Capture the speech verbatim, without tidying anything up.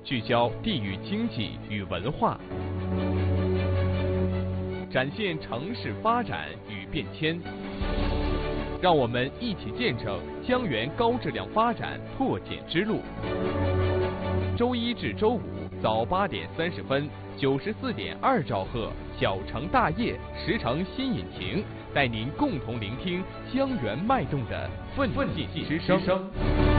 聚焦地域经济与文化，展现城市发展与变迁。让我们一起见证江源高质量发展破茧之路。周一至周五早八点三十分，九十四点二兆赫小城大业，十城新引擎，带您共同聆听江源脉动的奋进之声。